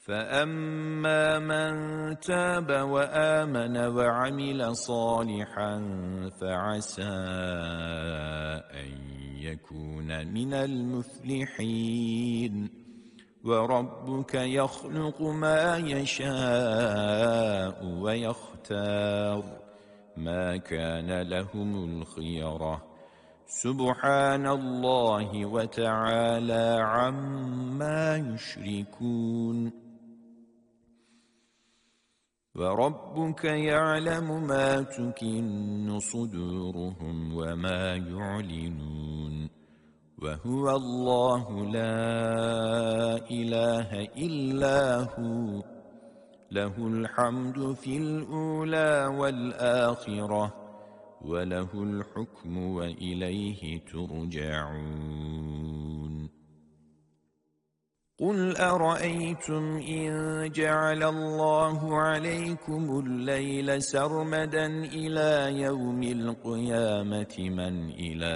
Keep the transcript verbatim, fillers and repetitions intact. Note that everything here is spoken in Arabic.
فأما من تاب وآمن وعمل صالحا فعسى أن يكون من المفلحين وربك يخلق ما يشاء ويختار ما كان لهم الخيرة سبحان الله وتعالى عما يشركون وربك يعلم ما تكن صدورهم وما يعلنون وهو الله لا إله إلا هو له الحمد في الأولى والآخرة وله الحكم وإليه ترجعون قل أرأيتم إن جعل الله عليكم الليل سرمدا إلى يوم القيامة من إله